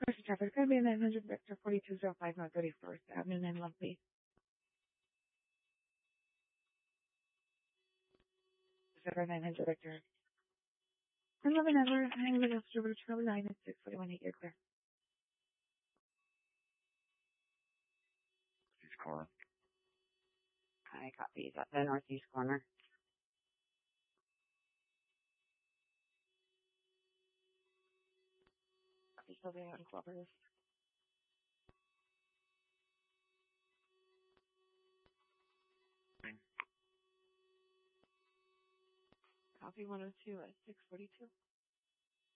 First traffic could be 900 Victor 4205 North 31st Avenue in Lovely. 0900 Victor. 11 ever. I live after Charlie 9 at 641 8 clear. East corner. I copy. Is that the northeast corner? Copy. Still being uncooperative. Copy 102 at 642.